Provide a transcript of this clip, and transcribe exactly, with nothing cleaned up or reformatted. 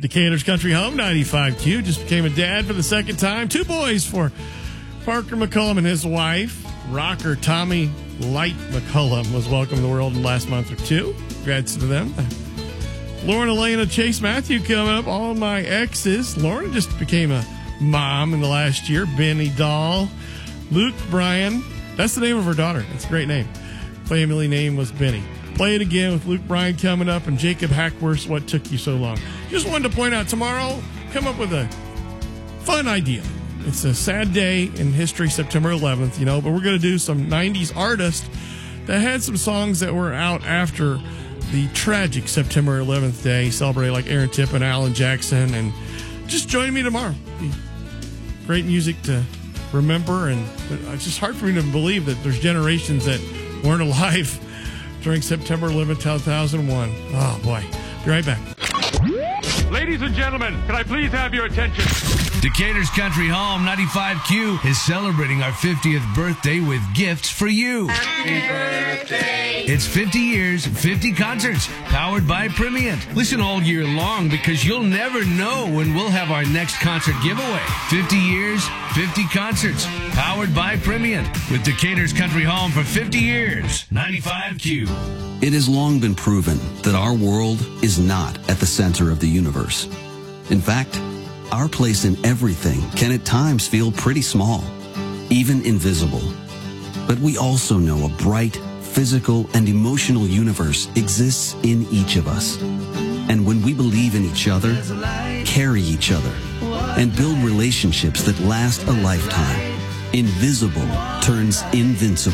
Decatur's Country Home, ninety-five Q. Just became a dad for the second time. Two boys for Parker McCullum and his wife. Rocker Tommy Light McCullum was welcomed to the world in the last month or two. Congrats to them. Lauren, Elena, Chase, Matthew coming up. All my exes. Lauren just became a mom in the last year. Benny Doll. Luke Bryan. That's the name of her daughter. That's a great name. Family name was Benny. Play It Again with Luke Bryan coming up, and Jacob Hackworth, What Took You So Long. Just wanted to point out, tomorrow, come up with a fun idea. It's a sad day in history, September eleventh, you know, but we're going to do some nineties artists that had some songs that were out after the tragic September eleventh day, celebrate like Aaron Tipp and Alan Jackson, and just join me tomorrow. Great music to remember, and it's just hard for me to believe that there's generations that weren't alive during September eleventh, two thousand one. Oh, boy. Be right back. Ladies and gentlemen, can I please have your attention? Decatur's Country Home, ninety-five Q, is celebrating our fiftieth birthday with gifts for you. Happy birthday. It's fifty years, fifty concerts, powered by Primient. Listen all year long because you'll never know when we'll have our next concert giveaway. fifty years, fifty concerts, powered by Primient. With Decatur's Country Home for fifty years, ninety-five Q. It has long been proven that our world is not at the center of the universe. In fact, our place in everything can at times feel pretty small, even invisible. But we also know a bright, physical, and emotional universe exists in each of us. And when we believe in each other, carry each other, and build relationships that last a lifetime, invisible turns invincible.